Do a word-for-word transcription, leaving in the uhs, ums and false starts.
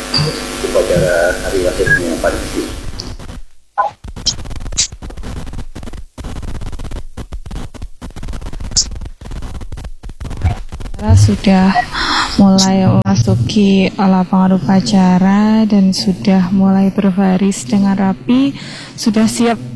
upacara hari lahirnya Pak Diki. Sudah mulai memasuki lapangan upacara dan sudah mulai berbaris dengan rapi, sudah siap